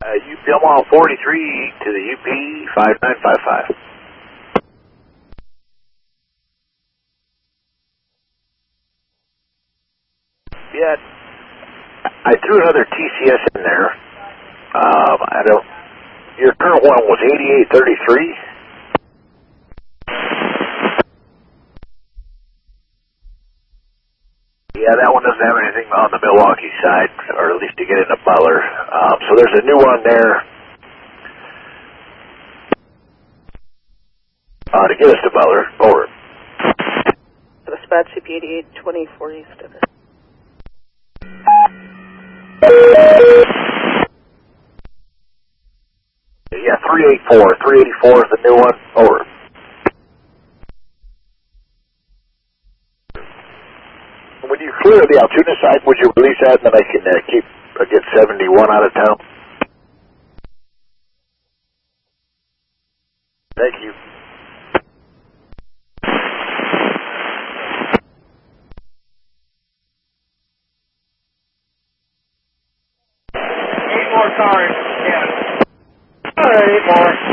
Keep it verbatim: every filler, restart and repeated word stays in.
Uh, U P Omaha forty-three to the U P five nine five five. Yeah, I threw another T C S in there. Um, I don't. Your current one was eighty-eight thirty-three. Yeah, that one doesn't have anything on the Milwaukee side, or at least to get into Butler. Um, so there's a new one there uh, to get us to Butler. Over. Dispatch C P eighty-eight twenty-four East of it. Yeah, three eighty-four. three eighty-four is the new one. Over. When you clear the Altoona side, would you release that, and then I can uh, keep uh, get seventy-one out of town? Thank you. Eight more cars. Yeah. All right, eight more.